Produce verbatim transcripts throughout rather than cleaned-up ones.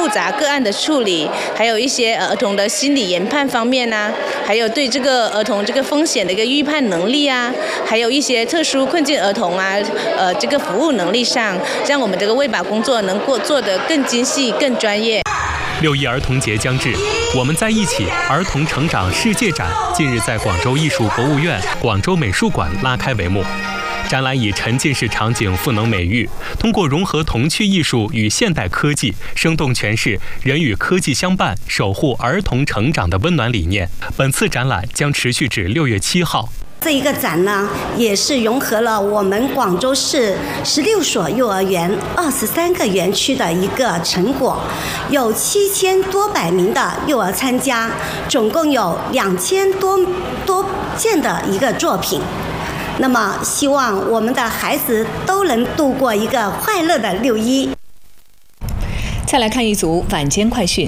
复杂个案的处理，还有一些儿童的心理研判方面啊，还有对这个儿童这个风险的一个预判能力啊，还有一些特殊困境儿童啊，呃，这个服务能力上，让我们这个卫保工作能够做得更精细、更专业。 六一儿童节将至，我们在一起儿童成长世界展近日在广州艺术博物院、广州美术馆拉开帷幕。展览以沉浸式场景赋能美育，通过融合童趣艺术与现代科技，生动诠释人与科技相伴、守护儿童成长的温暖理念。本次展览将持续至六月七号。 这一个展呢，也是融合了我们广州市十六所幼儿园、二十三个园区的一个成果，有七千多百名的幼儿参加，总共有两千多多件的一个作品。那么，希望我们的孩子都能度过一个快乐的六一。 再来看一组晚间快讯。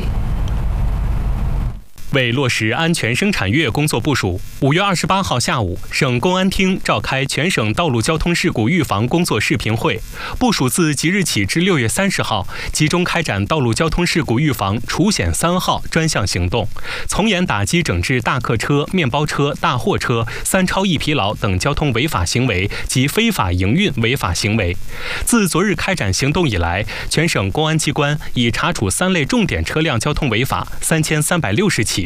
为落实安全生产月工作部署，五月二十八号下午，省公安厅召开全省道路交通事故预防工作视频会，部署自即日起至六月三十号，集中开展道路交通事故预防除险三号专项行动，从严打击整治大客车、面包车、大货车、三超一疲劳等交通违法行为及非法营运违法行为。自昨日开展行动以来，全省公安机关已查处三类重点车辆交通违法三千三百六十起。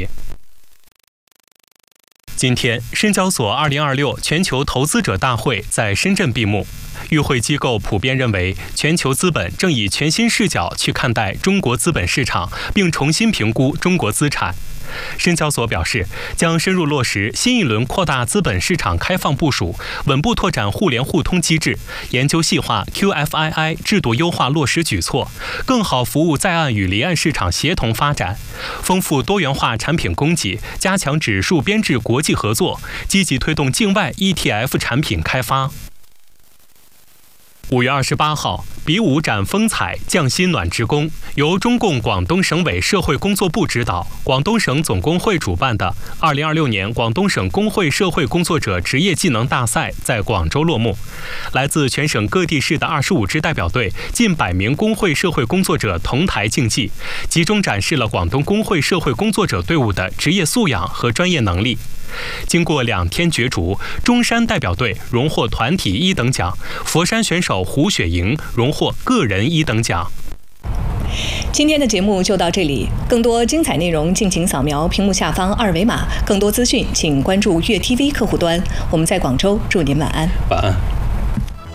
今天，深交所二零二六全球投资者大会在深圳闭幕。与会机构普遍认为，全球资本正以全新视角去看待中国资本市场，并重新评估中国资产。深交所表示，将深入落实新一轮扩大资本市场开放部署，稳步拓展互联互通机制，研究细化 Q F I I 制度优化落实举措，更好服务在岸与离岸市场协同发展，丰富多元化产品供给，加强指数编制国际合作，积极推动境外 E T F 产品开发。五月二十八号，比武展风采，匠心暖职工，由中共广东省委社会工作部指导，广东省总工会主办的二零二六年广东省工会社会工作者职业技能大赛在广州落幕。来自全省各地市的二十五支代表队，近百名工会社会工作者同台竞技，集中展示了广东工会社会工作者队伍的职业素养和专业能力。经过两天角逐，中山代表队荣获团体一等奖，佛山选手胡雪莹荣获个人一等奖。 今天的节目就到这里，更多精彩内容敬请扫描屏幕下方二维码，更多资讯请关注粤 T V 客户端。我们在广州，祝您晚安。 晚安。